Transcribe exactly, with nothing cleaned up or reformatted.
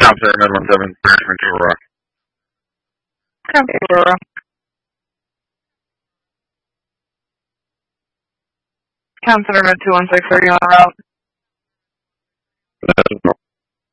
Counselor Med one seven, Ventura. Ventura. Counselor Med two one six, are you on route?